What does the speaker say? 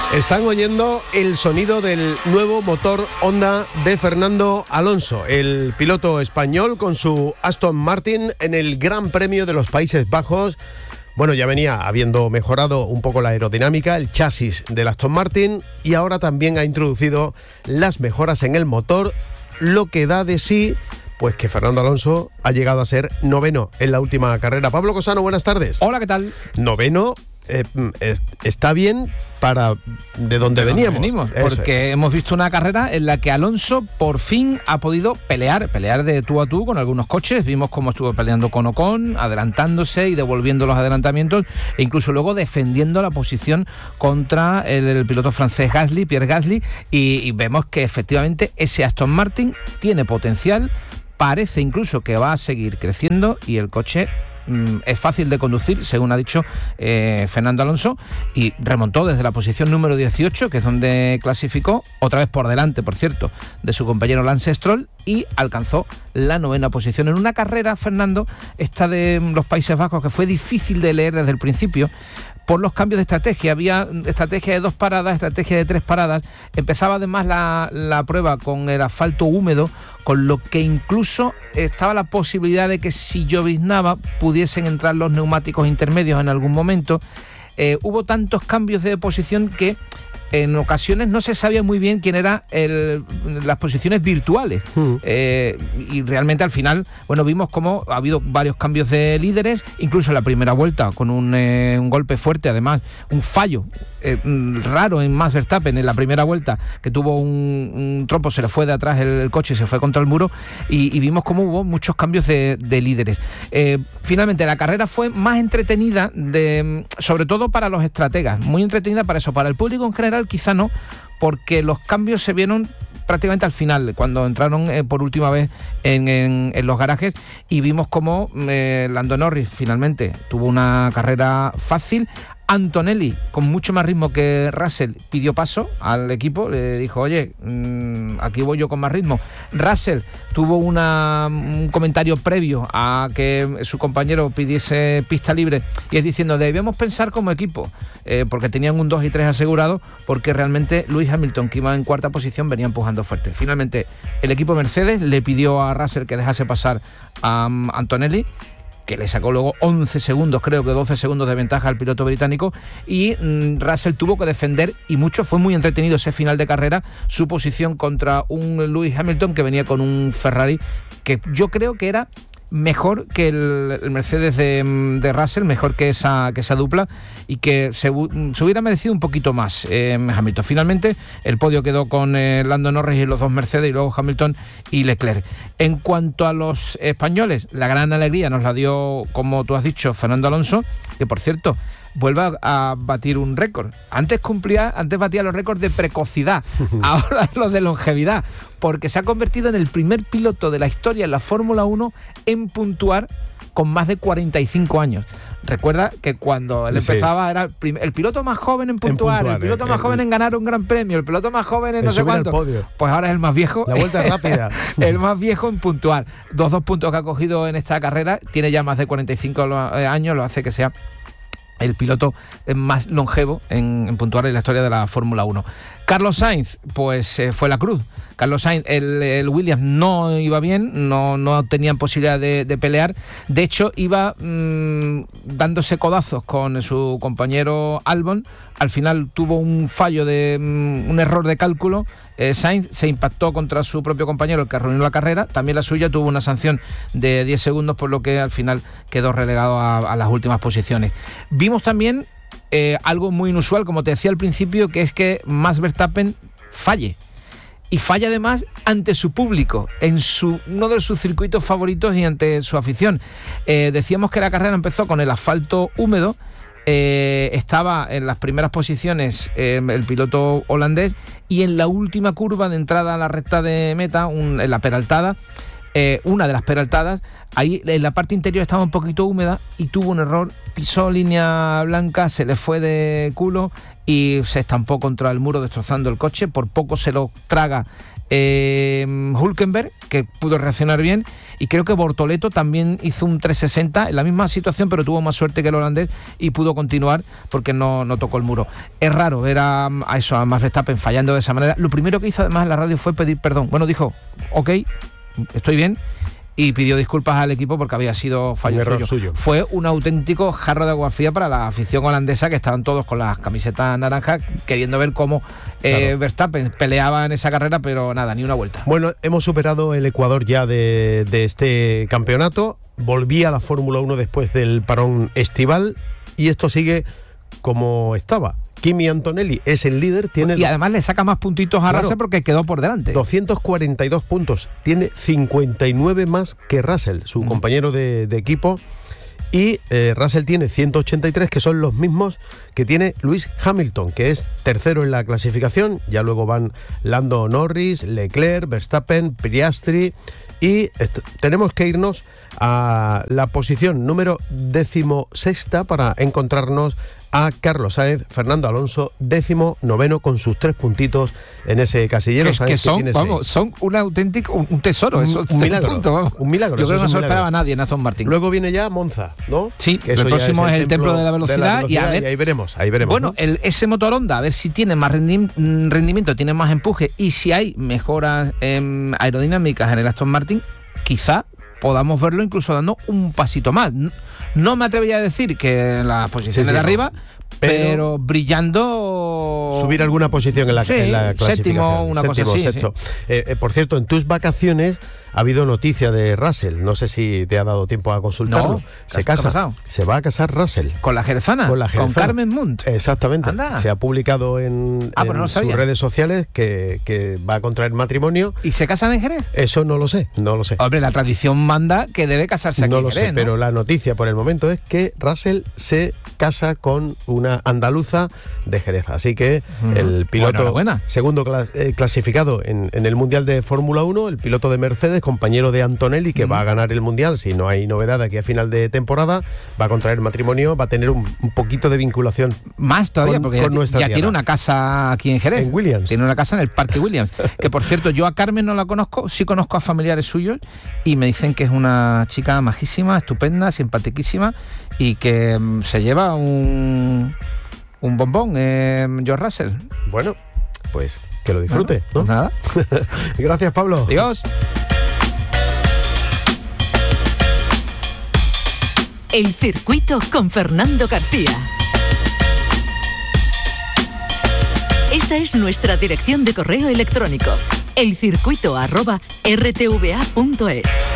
Están oyendo el sonido del nuevo motor Honda de Fernando Alonso, el piloto español con su Aston Martin en el Gran Premio de los Países Bajos. Bueno, ya venía habiendo mejorado un poco la aerodinámica, el chasis del Aston Martin, y ahora también ha introducido las mejoras en el motor, lo que da de sí pues que Fernando Alonso ha llegado a ser noveno en la última carrera. Pablo Cosano, buenas tardes. Hola, ¿qué tal? Noveno. Está bien para de donde veníamos, porque hemos visto una carrera en la que Alonso por fin ha podido pelear de tú a tú con algunos coches. Vimos cómo estuvo peleando con Ocon, adelantándose y devolviendo los adelantamientos, e incluso luego defendiendo la posición contra el piloto francés Pierre Gasly, y vemos que efectivamente ese Aston Martin tiene potencial, parece incluso que va a seguir creciendo, y el coche es fácil de conducir, según ha dicho Fernando Alonso, y remontó desde la posición número 18, que es donde clasificó, otra vez por delante, por cierto, de su compañero Lance Stroll, y alcanzó la novena posición en una carrera, Fernando, esta de los Países Bajos, que fue difícil de leer desde el principio por los cambios de estrategia. Había estrategia de 2 paradas, estrategia de 3 paradas. Empezaba además la prueba con el asfalto húmedo, con lo que incluso estaba la posibilidad de que si lloviznaba pudiesen entrar los neumáticos intermedios en algún momento. Hubo tantos cambios de posición que en ocasiones no se sabía muy bien quién era las posiciones virtuales. Y realmente al final, bueno, vimos cómo ha habido varios cambios de líderes, incluso en la primera vuelta, con un golpe fuerte, además, un fallo raro en Max Verstappen en la primera vuelta, que tuvo un trompo, se le fue de atrás el coche y se fue contra el muro, y vimos cómo hubo muchos cambios de líderes. Finalmente la carrera fue más entretenida, sobre todo para los estrategas, muy entretenida para eso. Para el público en general quizá no, porque los cambios se vieron prácticamente al final, cuando entraron por última vez en los garajes, y vimos cómo Lando Norris finalmente tuvo una carrera fácil. Antonelli, con mucho más ritmo que Russell, pidió paso al equipo, le dijo, oye, aquí voy yo con más ritmo. Russell tuvo un comentario previo a que su compañero pidiese pista libre, y es diciendo, debemos pensar como equipo, porque tenían un 2 y 3 asegurado, porque realmente Lewis Hamilton, que iba en cuarta posición, venía empujando fuerte. Finalmente, el equipo Mercedes le pidió a Russell que dejase pasar a Antonelli, que le sacó luego 11 segundos, creo que 12 segundos de ventaja al piloto británico, y Russell tuvo que defender, y mucho, fue muy entretenido ese final de carrera, su posición contra un Lewis Hamilton que venía con un Ferrari que yo creo que era mejor que el Mercedes de Russell, mejor que esa dupla, y que se hubiera merecido un poquito más Hamilton. Finalmente el podio quedó con Lando Norris y los dos Mercedes, y luego Hamilton y Leclerc. En cuanto a los españoles, la gran alegría nos la dio, como tú has dicho, Fernando Alonso, que por cierto vuelve a batir un récord. Antes batía los récords de precocidad, ahora los de longevidad, porque se ha convertido en el primer piloto de la historia en la Fórmula 1 en puntuar con más de 45 años. Recuerda que cuando él empezaba era el piloto más joven en puntuar, el piloto más joven en ganar un gran premio, el piloto más joven en no sé cuánto. Pues ahora es el más viejo. La vuelta rápida. El más viejo en puntuar. 2 puntos que ha cogido en esta carrera, tiene ya más de 45 años, lo hace que sea el piloto más longevo en puntuar en la historia de la Fórmula 1. Carlos Sainz, pues fue la cruz. Carlos Sainz, el Williams no iba bien, no tenían posibilidad de pelear. De hecho, iba dándose codazos con su compañero Albon. Al final tuvo un fallo un error de cálculo. Sainz se impactó contra su propio compañero, el que arruinó la carrera. También la suya tuvo una sanción de 10 segundos, por lo que al final quedó relegado a las últimas posiciones. Vimos también algo muy inusual, como te decía al principio, que es que Max Verstappen falle. Y falla además ante su público, en uno de sus circuitos favoritos y ante su afición. Decíamos que la carrera empezó con el asfalto húmedo. Estaba en las primeras posiciones el piloto holandés, y en la última curva de entrada a la recta de meta, en la peraltada, una de las peraltadas, ahí en la parte interior estaba un poquito húmeda y tuvo un error, pisó línea blanca, se le fue de culo y se estampó contra el muro, destrozando el coche. Por poco se lo traga Hülkenberg, que pudo reaccionar bien, y creo que Bortoleto también hizo un 360 en la misma situación, pero tuvo más suerte que el holandés y pudo continuar porque no tocó el muro. Es raro ver a Max Verstappen fallando de esa manera. Lo primero que hizo además en la radio fue pedir perdón. Bueno, dijo, ok, estoy bien, y pidió disculpas al equipo porque había sido fallo suyo. Fue un auténtico jarro de agua fría para la afición holandesa, que estaban todos con las camisetas naranjas queriendo ver cómo Verstappen peleaba en esa carrera, pero nada, ni una vuelta. Bueno, hemos superado el Ecuador ya de este campeonato. Volví a la Fórmula 1 después del parón estival y esto sigue como estaba. Kimi Antonelli es el líder, y además le saca más puntitos a Russell porque quedó por delante. 242 puntos, tiene 59 más que Russell, su compañero de equipo, y Russell tiene 183, que son los mismos que tiene Lewis Hamilton, que es tercero en la clasificación. Ya luego van Lando Norris, Leclerc, Verstappen, Piastri, y tenemos que irnos a la posición número 16 para encontrarnos a Carlos Sainz, Fernando Alonso 19º con sus 3 puntitos en ese casillero. Que son un auténtico un tesoro, un milagro, puntos, un milagro. Yo creo que no se lo esperaba nadie en Aston Martin. Luego viene ya Monza, ¿no? Sí, el próximo es el templo de la velocidad, y ahí veremos. Bueno, ¿no? Ese motor Honda, a ver si tiene más rendimiento, tiene más empuje, y si hay mejoras aerodinámicas en el Aston Martin, quizá podamos verlo incluso dando un pasito más. No me atrevería a decir que en las posiciones de arriba, pero brillando. Subir alguna posición en la clasificación. Séptimo, una cosa así. Sexto. Por cierto, en tus vacaciones ha habido noticia de Russell. No sé si te ha dado tiempo a consultarlo. No, se casa. Se va a casar Russell. ¿Con la jerezana? Con Carmen Munt. Exactamente. Anda. Se ha publicado en sus redes sociales que va a contraer matrimonio. ¿Y se casan en Jerez? Eso no lo sé. Hombre, la tradición manda que debe casarse aquí en Jerez. No lo sé, pero la noticia por el momento es que Russell se casa con una andaluza de Jerez. Así que el piloto segundo clasificado en el Mundial de Fórmula 1, el piloto de Mercedes, compañero de Antonelli, que va a ganar el Mundial si no hay novedad aquí a final de temporada, va a contraer matrimonio, va a tener un poquito de vinculación. Más todavía, porque ya tiene una casa aquí en Jerez. En Williams. Tiene una casa en el Parque Williams. Que por cierto, yo a Carmen no la conozco, sí conozco a familiares suyos y me dicen que es una chica majísima, estupenda, simpaticísima y que se lleva un bombón, George Russell. Bueno, pues que lo disfrute, ¿no? Pues nada. Gracias, Pablo. Adiós. El circuito con Fernando García. Esta es nuestra dirección de correo electrónico: elcircuito@rtva.es.